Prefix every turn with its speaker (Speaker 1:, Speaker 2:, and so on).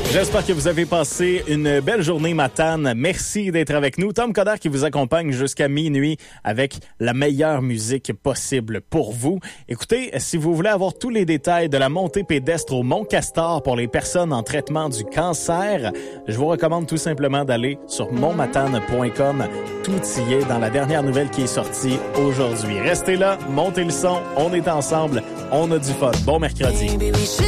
Speaker 1: J'espère que vous avez passé une belle journée matane. Merci d'être avec nous. Tom Coderre qui vous accompagne jusqu'à minuit avec la meilleure musique possible pour vous. Écoutez, si vous voulez avoir tous les détails de la montée pédestre au Mont Castor pour les personnes en traitement du cancer, je vous recommande tout simplement d'aller sur montmatane.com. Tout y est dans la dernière nouvelle qui est sortie aujourd'hui. Restez là, montez le son, on est ensemble, on a du fun. Bon mercredi.